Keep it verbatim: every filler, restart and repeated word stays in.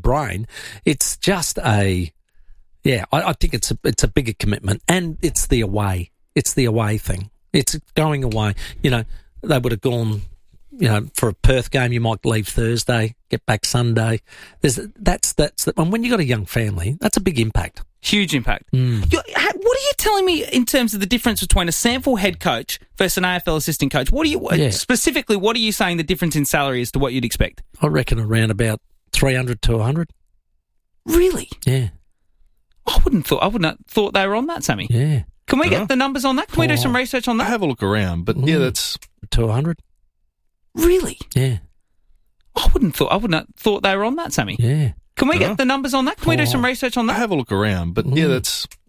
brain. It's just a, yeah, I, I think it's a, it's a bigger commitment, and it's the away. It's the away thing. It's going away. You know, they would have gone, you know, for a Perth game, you might leave Thursday, get back Sunday. There's that's that's the, and when you got a young family, that's a big impact. Huge impact. Mm. You, what are you telling me in terms of the difference between a Sample head coach versus an A F L assistant coach? What are you Yeah. specifically? What are you saying the difference in salary is to what you'd expect? I reckon around about three hundred to a hundred. Really? Yeah, I wouldn't thought. I wouldn't have thought they were on that, Sammy. yeah, Can we Yeah. get the numbers on that? Can we do Oh. some research on I that? have a look around, but yeah, Mm. that's to a hundred. Really? Yeah, I wouldn't thought. I wouldn't have thought they were on that, Sammy. yeah. Can we Yeah. get the numbers on that? Can we do some Oh. research on I that? have a look around, but yeah, Mm. that's